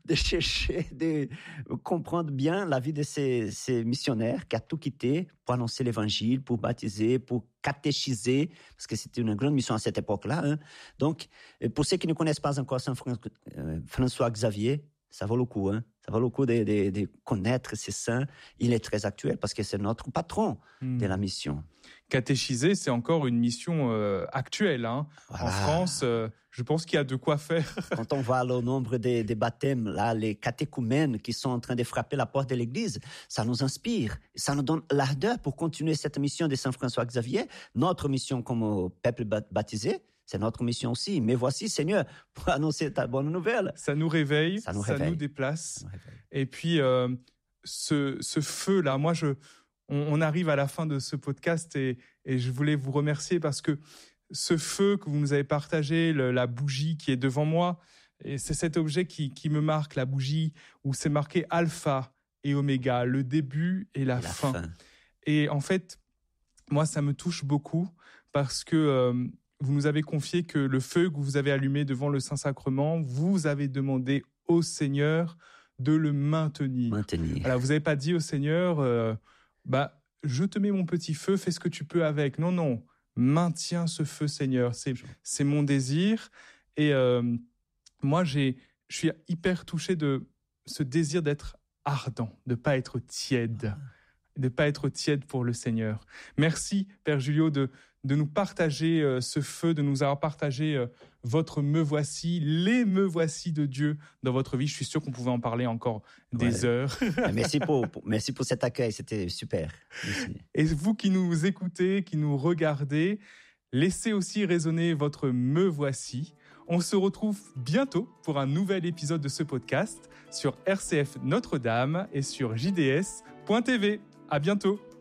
de chercher, de comprendre bien la vie de ces missionnaires qui a tout quitté pour annoncer l'évangile, pour baptiser, pour catéchiser, parce que c'était une grande mission à cette époque-là. Hein. Donc, pour ceux qui ne connaissent pas encore Saint François Xavier, ça vaut le coup, hein. Ça vaut le coup de connaître ces saints. Il est très actuel parce que c'est notre patron de la mission. Catéchiser, c'est encore une mission actuelle. Hein. Voilà. En France, je pense qu'il y a de quoi faire. Quand on voit le nombre des baptêmes, là, les catéchumènes qui sont en train de frapper la porte de l'église, ça nous inspire. Ça nous donne l'ardeur pour continuer cette mission de Saint François Xavier. Notre mission comme peuple baptisé, c'est notre mission aussi. Mais voici, Seigneur, pour annoncer ta bonne nouvelle. Ça nous réveille, ça nous déplace. Et puis, ce feu-là, moi, on arrive à la fin de ce podcast et je voulais vous remercier parce que ce feu que vous nous avez partagé, la bougie qui est devant moi, et c'est cet objet qui me marque, la bougie où c'est marqué Alpha et Oméga, le début et la fin. Et en fait, moi, ça me touche beaucoup parce que vous nous avez confié que le feu que vous avez allumé devant le Saint-Sacrement, vous avez demandé au Seigneur de le maintenir. Alors, vous n'avez pas dit au Seigneur, je te mets mon petit feu, fais ce que tu peux avec. Non, maintiens ce feu, Seigneur. C'est mon désir. Et moi, je suis hyper touché de ce désir d'être ardent, de pas être tiède. De pas être tiède pour le Seigneur. Merci, Père Julio, de nous partager ce feu, de nous avoir partagé votre me voici, les me voici de Dieu dans votre vie. Je suis sûr qu'on pouvait en parler encore des heures. Merci pour cet accueil, c'était super. Merci. Et vous qui nous écoutez, qui nous regardez, laissez aussi résonner votre me voici. On se retrouve bientôt pour un nouvel épisode de ce podcast sur RCF Notre-Dame et sur JDS.tv. À bientôt.